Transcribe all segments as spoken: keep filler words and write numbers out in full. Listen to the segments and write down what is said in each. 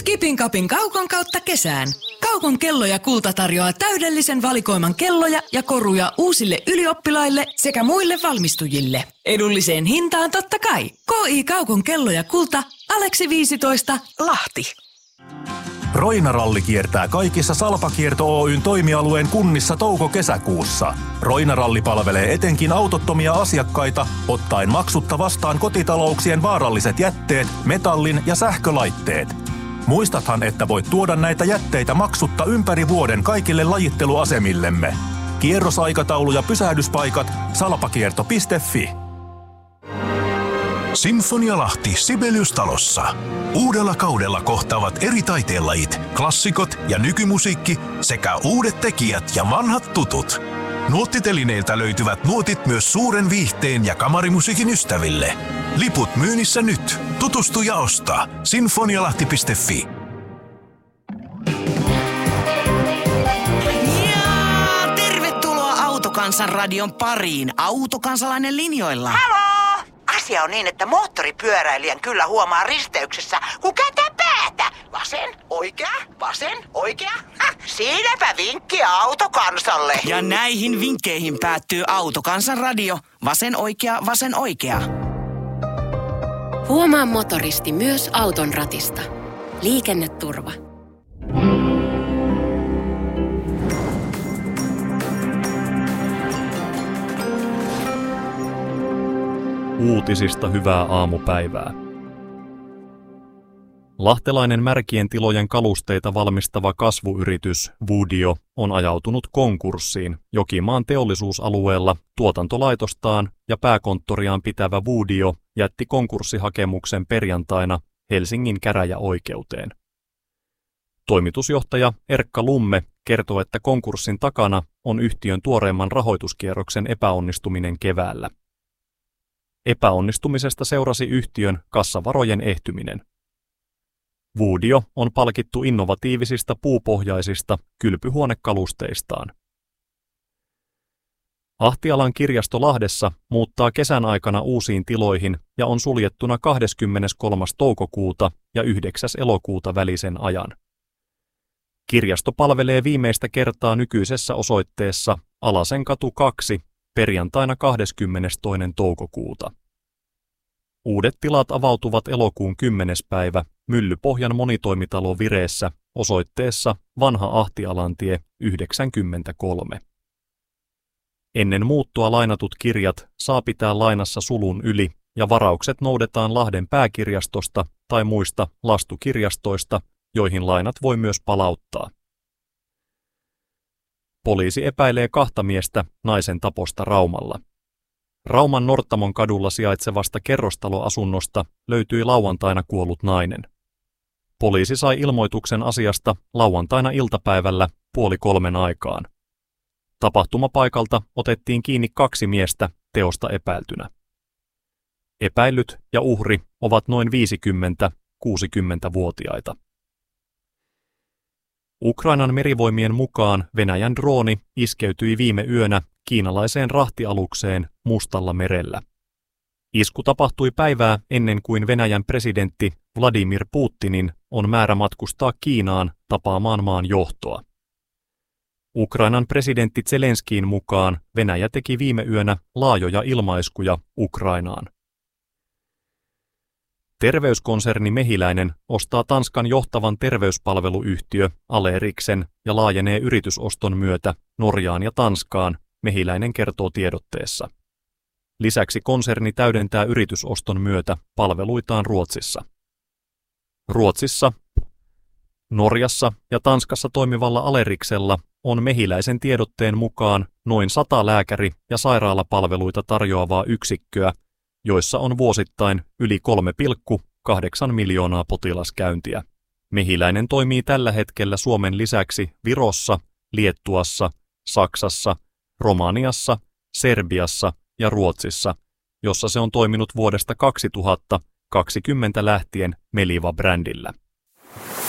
Nyt Kipin Kapin Kaukon kautta kesään. Kaukon Kello ja Kulta tarjoaa täydellisen valikoiman kelloja ja koruja uusille ylioppilaille sekä muille valmistujille. Edulliseen hintaan totta kai. K I Kaukon Kello ja Kulta, Aleksi viisitoista, Lahti. Roina-ralli kiertää kaikissa Salpa-kierto Oyn toimialueen kunnissa touko-kesäkuussa. Roina-ralli palvelee etenkin autottomia asiakkaita, ottaen maksutta vastaan kotitalouksien vaaralliset jätteet, metallin ja sähkölaitteet. Muistathan, että voit tuoda näitä jätteitä maksutta ympäri vuoden kaikille lajitteluasemillemme. Kierrosaikataulu ja pysähdyspaikat salpakierto piste fi. Sinfonia-Lahti Sibelius-talossa. Uudella kaudella kohtaavat eri taiteenlajit, klassikot ja nykymusiikki sekä uudet tekijät ja vanhat tutut. Nuottitelineiltä löytyvät nuotit myös suuren viihteen ja kamarimusiikin ystäville. Liput myynnissä nyt. Tutustu ja osta. sinfonialahti piste fi. Ja tervetuloa Autokansan radion pariin. Autokansalainen linjoilla. Halo! Asia on niin, että moottoripyöräilijän kyllä huomaa risteyksessä, kun kääntää päätä. Vasen, oikea, vasen, oikea. Häh, siinäpä vinkki Autokansalle. Ja näihin vinkkeihin päättyy Autokansan radio. Vasen, oikea, vasen, oikea. Huomaa motoristi myös auton ratista. Liikenneturva. Uutisista hyvää aamupäivää. Lahtelainen märkien tilojen kalusteita valmistava kasvuyritys Vudio on ajautunut konkurssiin. Jokimaan teollisuusalueella tuotantolaitostaan ja pääkonttoriaan pitävä Vudio jätti konkurssihakemuksen perjantaina Helsingin käräjäoikeuteen. Toimitusjohtaja Erkka Lumme kertoo, että konkurssin takana on yhtiön tuoreimman rahoituskierroksen epäonnistuminen keväällä. Epäonnistumisesta seurasi yhtiön kassavarojen ehtyminen. Vudio on palkittu innovatiivisista puupohjaisista kylpyhuonekalusteistaan. Ahtialan kirjasto Lahdessa muuttaa kesän aikana uusiin tiloihin ja on suljettuna kahdeskymmeneskolmas toukokuuta ja yhdeksäs elokuuta välisen ajan. Kirjasto palvelee viimeistä kertaa nykyisessä osoitteessa Alasenkatu kaksi perjantaina kahdeskymmenestoinen toukokuuta. Uudet tilat avautuvat elokuun kymmenes päivä Myllypohjan monitoimitalo Vireessä osoitteessa Vanha Ahtialantie yhdeksänkymmentäkolme. Ennen muuttoa lainatut kirjat saa pitää lainassa sulun yli ja varaukset noudetaan Lahden pääkirjastosta tai muista lastukirjastoista, joihin lainat voi myös palauttaa. Poliisi epäilee kahta miestä naisen taposta Raumalla. Rauman Norttamon kadulla sijaitsevasta kerrostaloasunnosta löytyi lauantaina kuollut nainen. Poliisi sai ilmoituksen asiasta lauantaina iltapäivällä puoli kolmen aikaan. Tapahtumapaikalta otettiin kiinni kaksi miestä teosta epäiltynä. Epäillyt ja uhri ovat noin viisikymmentä-kuusikymmentävuotiaita. Ukrainan merivoimien mukaan Venäjän drooni iskeytyi viime yönä kiinalaiseen rahtialukseen Mustalla merellä. Isku tapahtui päivää ennen kuin Venäjän presidentti Vladimir Putinin on määrä matkustaa Kiinaan tapaamaan maan johtoa. Ukrainan presidentti Zelenskiin mukaan Venäjä teki viime yönä laajoja ilmaiskuja Ukrainaan. Terveyskonserni Mehiläinen ostaa Tanskan johtavan terveyspalveluyhtiö Aleriksen ja laajenee yritysoston myötä Norjaan ja Tanskaan, Mehiläinen kertoo tiedotteessa. Lisäksi konserni täydentää yritysoston myötä palveluitaan Ruotsissa. Ruotsissa, Norjassa ja Tanskassa toimivalla Aleriksella on Mehiläisen tiedotteen mukaan noin sata lääkäri- ja sairaalapalveluita tarjoavaa yksikköä, joissa on vuosittain yli kolme pilkku kahdeksan miljoonaa potilaskäyntiä. Mehiläinen toimii tällä hetkellä Suomen lisäksi Virossa, Liettuassa, Saksassa, Romaniassa, Serbiassa ja Ruotsissa, jossa se on toiminut vuodesta kaksituhattakaksikymmentä lähtien Meliva-brändillä.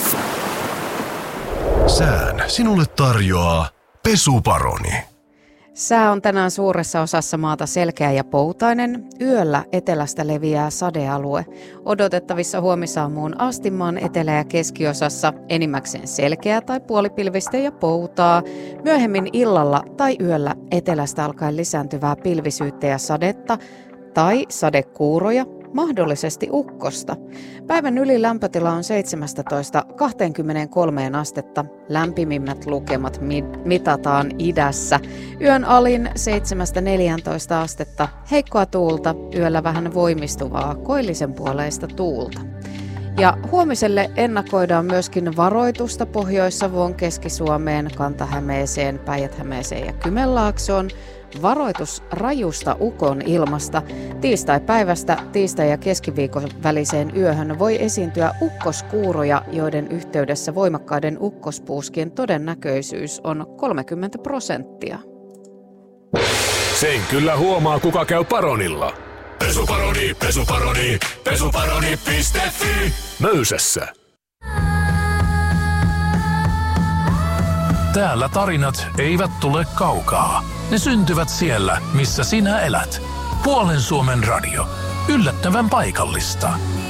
Sään sinulle tarjoaa Pesuparoni. Sää on tänään suuressa osassa maata selkeä ja poutainen. Yöllä etelästä leviää sadealue. Odotettavissa huomisaamuun asti maan etelä- ja keskiosassa enimmäkseen selkeää tai puolipilvistä ja poutaa. Myöhemmin illalla tai yöllä etelästä alkaen lisääntyvää pilvisyyttä ja sadetta tai sadekuuroja, mahdollisesti ukkosta. Päivän ylilämpötila on seitsemästätoista kaksikymmentäkolme astetta. Lämpimimmät lukemat mitataan idässä. Yön alin seitsemästä neljääntoista astetta. Heikkoa tuulta, yöllä vähän voimistuvaa koillisen puoleista tuulta. Ja huomiselle ennakoidaan myöskin varoitusta Pohjois-Savoon, Keski-Suomeen, Kanta-Hämeeseen, Päijät-Hämeeseen ja Kymenlaaksoon. Varoitus rajusta ukon ilmasta. Tiistai-päivästä tiistai- ja keskiviikon väliseen yöhön voi esiintyä ukkoskuuroja, joiden yhteydessä voimakkaiden ukkospuuskien todennäköisyys on kolmekymmentä prosenttia. Sen kyllä huomaa, kuka käy Paronilla. Pesuparoni, pesuparoni, pesuparoni piste fi. Möysässä. Täällä tarinat eivät tule kaukaa. Ne syntyvät siellä, missä sinä elät. Puolen Suomen radio. Yllättävän paikallista.